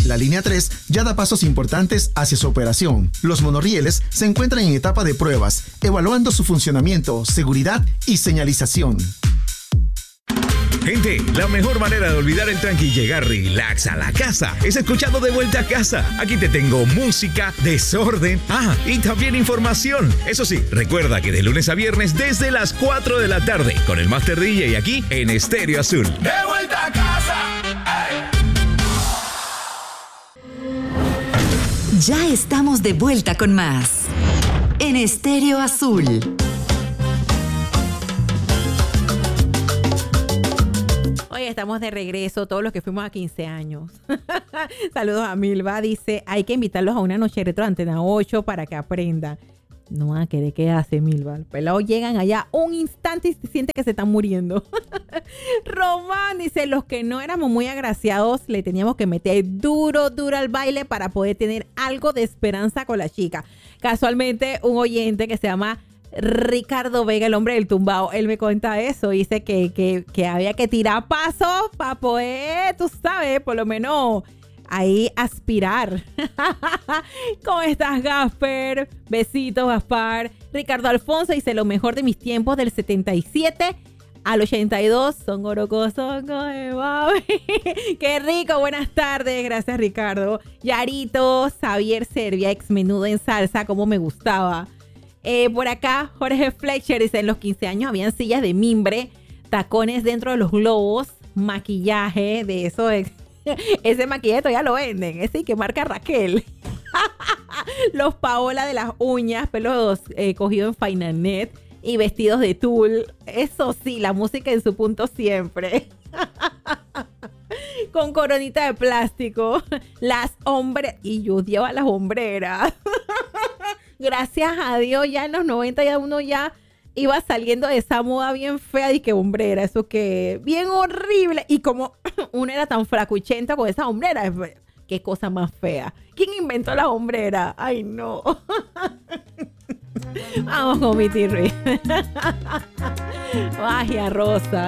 La línea 3 ya da pasos importantes hacia su operación. Los monorrieles se encuentran en etapa de pruebas, evaluando su funcionamiento, seguridad y señalización. Gente, la mejor manera de olvidar el tranqui y llegar relax a la casa es escuchando De Vuelta a Casa. Aquí te tengo música, desorden, y también información. Eso sí, recuerda que de lunes a viernes desde las 4 de la tarde con el Master DJ aquí en Estéreo Azul. ¡De vuelta a casa! ¡Ay! Ya estamos de vuelta con más en Estéreo Azul. Hoy estamos de regreso, todos los que fuimos a 15 años. Saludos a Milva. Dice, hay que invitarlos a una noche retro de Antena 8 para que aprendan. No van a querer qué hace Milva. Los pelados llegan allá un instante y se siente que se están muriendo. Román dice, los que no éramos muy agraciados le teníamos que meter duro al baile para poder tener algo de esperanza con la chica. Casualmente, un oyente que se llama Ricardo Vega, el hombre del tumbao, él me cuenta eso. Dice que había que tirar pasos para poder, tú sabes, por lo menos ahí aspirar. ¿Cómo estás, Gasper? Besitos, Gaspar. Ricardo Alfonso dice, lo mejor de mis tiempos del 77 al 82 son gorocosongos de mami. Qué rico, buenas tardes. Gracias, Ricardo. Yarito, Xavier Servia, ex menudo en salsa, como me gustaba. Por acá, Jorge Fletcher dice, en los 15 años habían sillas de mimbre, tacones dentro de los globos, maquillaje, de eso, ese maquillaje todavía lo venden, ese que marca Raquel. Los Paola de las uñas, pelos cogidos en Finanet y vestidos de tul. Eso sí, la música en su punto siempre. Con coronita de plástico, las hombres, y yo odiaba las hombreras. Gracias a Dios, ya en los 90 ya uno ya iba saliendo de esa moda bien fea y que hombrera, eso que bien horrible. Y como uno era tan flacuchenta con esa hombrera, qué cosa más fea. ¿Quién inventó la hombrera? Ay, no. Vamos con mi Tirri. Magia rosa.